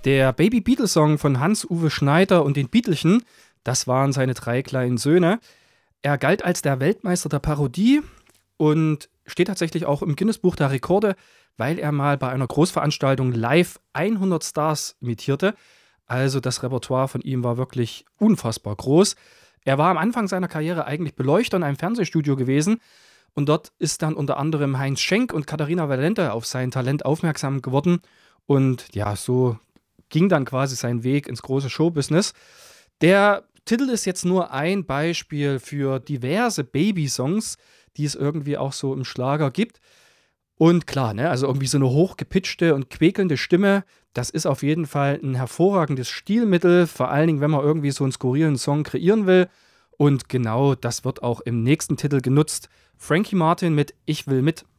Der Baby-Beatle-Song von Hans-Uwe Schneider und den Beatelchen, das waren seine 3 kleinen Söhne. Er galt als der Weltmeister der Parodie und steht tatsächlich auch im Guinness-Buch der Rekorde, weil er mal bei einer Großveranstaltung live 100 Stars imitierte. Also das Repertoire von ihm war wirklich unfassbar groß. Er war am Anfang seiner Karriere eigentlich Beleuchter in einem Fernsehstudio gewesen und dort ist dann unter anderem Heinz Schenk und Katharina Valente auf sein Talent aufmerksam geworden. Und ja, so ging dann quasi sein Weg ins große Showbusiness. Der Titel ist jetzt nur ein Beispiel für diverse Baby-Songs, die es irgendwie auch so im Schlager gibt. Und klar, ne, also irgendwie so eine hochgepitchte und quäkelnde Stimme, das ist auf jeden Fall ein hervorragendes Stilmittel, vor allen Dingen, wenn man irgendwie so einen skurrilen Song kreieren will. Und genau das wird auch im nächsten Titel genutzt. Frankie Martin mit Ich will mit.